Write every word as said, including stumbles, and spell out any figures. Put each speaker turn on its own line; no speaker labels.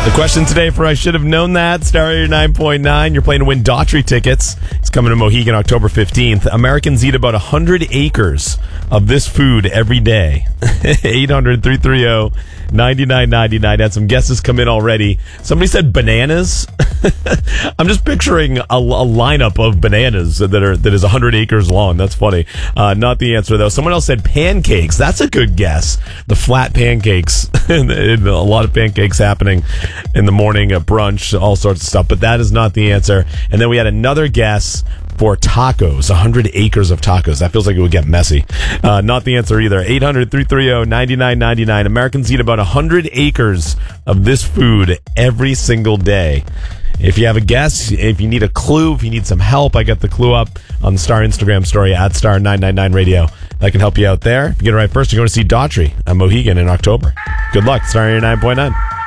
The question today for I Should Have Known That, Star Area nine point nine. You're playing to win Daughtry tickets. It's coming to Mohegan October fifteenth. Americans eat about one hundred acres of this food every day. eight hundred, three three zero, nine nine nine nine. Had some guesses come in already. Somebody said bananas. I'm just picturing a, a lineup of bananas that are that is one hundred acres long. That's funny. Uh, not the answer, though. Someone else said pancakes. That's a good guess. The flat pancakes. A lot of pancakes happening in the morning at brunch, all sorts of stuff. But that is not the answer. And then we had another guess for tacos, one hundred acres of tacos. That feels like it would get messy. Uh, not the answer either. eight hundred, three three zero, nine nine nine nine. Americans eat about one hundred acres of this food every single day. If you have a guess, if you need a clue, if you need some help, I got the clue up on the Star Instagram story at Star nine nine nine Radio. That can help you out there. If you get it right first, you're going to see Daughtry at Mohegan in October. Good luck. Star nine point nine.